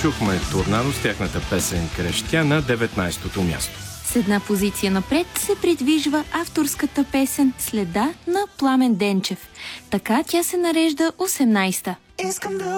чухме Торнадо с тяхната песен Крещя на 19-то място. С една позиция напред се придвижва авторската песен Следа на Пламен Денчев. Така тя се нарежда 18-та.